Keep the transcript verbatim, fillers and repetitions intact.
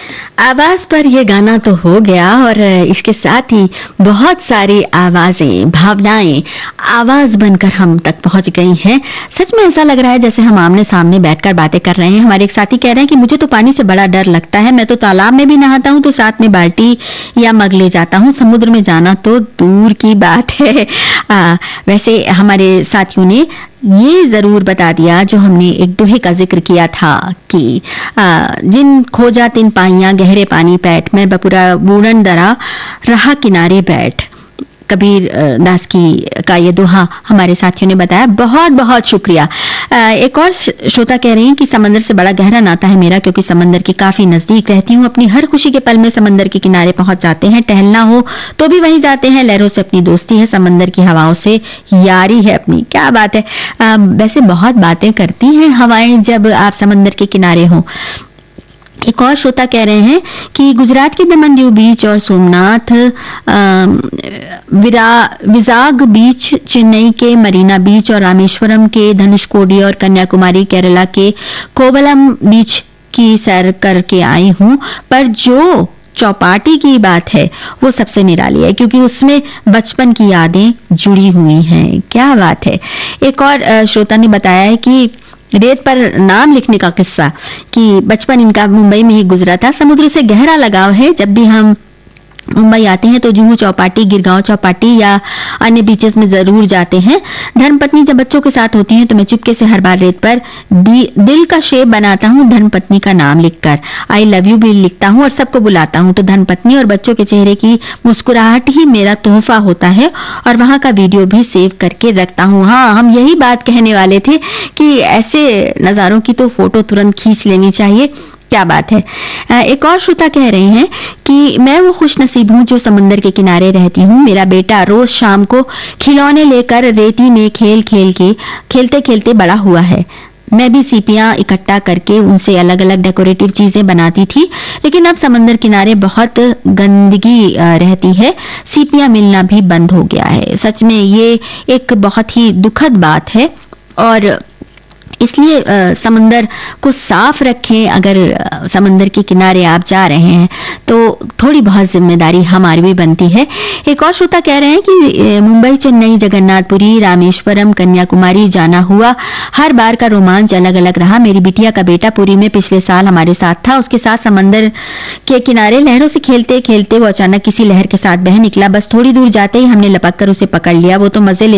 आवाज पर ये गाना तो हो गया और इसके साथ ही बहुत सारी आवाजें, भावनाएं आवाज बनकर हम तक पहुंच गई हैं। सच में ऐसा लग रहा है जैसे हम आमने सामने बैठकर बातें कर रहे हैं। हमारे एक साथी कह रहे हैं कि मुझे तो पानी से बड़ा डर लगता है, मैं तो तालाब में भी नहाता हूं तो साथ में बाल्टी या मग ले जाता हूं, समुद्र में जाना तो दूर की बात है। आ, वैसे हमारे साथियों ने ये जरूर बता दिया जो हमने एक दोहे का जिक्र किया था कि आ, जिन खोजा तिन पाइयां गहरे पानी पैठ, मैं बपुरा बूढ़न दरा रहा किनारे बैठ। कबीर दास की का ये दोहा हमारे साथियों ने बताया। बहुत बहुत शुक्रिया। एक और श्रोता कह रही हैं कि समंदर से बड़ा गहरा नाता है मेरा, क्योंकि समंदर के काफी नजदीक रहती हूँ। अपनी हर खुशी के पल में समंदर के किनारे पहुंच जाते हैं, टहलना हो तो भी वहीं जाते हैं। लहरों से अपनी दोस्ती है, समंदर की हवाओं से यारी है अपनी। क्या बात है। आ, वैसे बहुत बातें करती हैं हवाएं जब आप समंदर के किनारे हो। एक और श्रोता कह रहे हैं कि गुजरात के दमन दीव बीच और सोमनाथ, विरा विजाग बीच, चेन्नई के मरीना बीच और रामेश्वरम के धनुषकोडी और कन्याकुमारी केरला के कोवलम बीच की सैर करके आई हूं, पर जो चौपाटी की बात है वो सबसे निराली है, क्योंकि उसमें बचपन की यादें जुड़ी हुई हैं। क्या बात है। एक और श्रोता ने बताया है कि रेत पर नाम लिखने का किस्सा, कि बचपन इनका मुंबई में ही गुजरा था। समुद्र से गहरा लगाव है। जब भी हम मुंबई आते हैं तो जुहू चौपाटी, गिरगांव चौपाटी या अन्य बीचेस में जरूर जाते हैं। धर्मपत्नी जब बच्चों के साथ होती हैं तो मैं चुपके से हर बार रेत पर दिल का शेप बनाता हूँ, धर्मपत्नी का नाम लिखकर। आई लव यू भी लिखता हूँ और सबको बुलाता हूँ। तो धर्मपत्नी और बच्चों के चेहरे की मुस्कुराहट ही मेरा तोहफा होता है और वहां का वीडियो भी सेव करके रखता हूँ। हाँ, हम यही बात कहने वाले थे कि ऐसे नजारों की तो फोटो तुरंत खींच लेनी चाहिए। क्या बात है। एक और श्रोता कह रहे हैं कि मैं वो खुश नसीब हूँ जो समंदर के किनारे रहती हूँ। मेरा बेटा रोज शाम को खिलौने लेकर रेती में खेल खेल के खेलते खेलते बड़ा हुआ है। मैं भी सीपियां इकट्ठा करके उनसे अलग अलग डेकोरेटिव चीजें बनाती थी, लेकिन अब समंदर किनारे बहुत गंदगी रहती है, सीपियां मिलना भी बंद हो गया है। सच में ये एक बहुत ही दुखद बात है और इसलिए आ, समंदर को साफ रखें। अगर आ, समंदर के किनारे आप जा रहे हैं तो थोड़ी बहुत जिम्मेदारी हमारी भी बनती है। एक और श्रोता कह रहे हैं कि मुंबई, चेन्नई, जगन्नाथपुरी, रामेश्वरम, कन्याकुमारी जाना हुआ, हर बार का रोमांच अलग अलग रहा। मेरी बिटिया का बेटा पुरी में पिछले साल हमारे साथ था। उसके साथ समंदर के किनारे लहरों से खेलते खेलते वो अचानक किसी लहर के साथ बह निकला। बस थोड़ी दूर जाते ही हमने लपक कर उसे पकड़ लिया। वो तो मजे ले